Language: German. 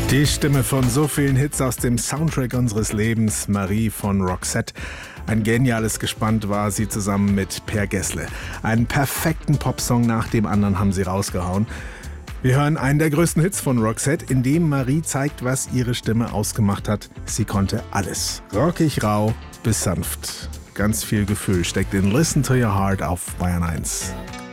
Die Stimme von so vielen Hits aus dem Soundtrack unseres Lebens, Marie von Roxette. Ein geniales Gespann war sie zusammen mit Per Gessle. Einen perfekten Popsong nach dem anderen haben sie rausgehauen. Wir hören einen der größten Hits von Roxette, in dem Marie zeigt, was ihre Stimme ausgemacht hat. Sie konnte alles. Rockig, rau bis sanft. Ganz viel Gefühl steckt in Listen to Your Heart auf Bayern 1.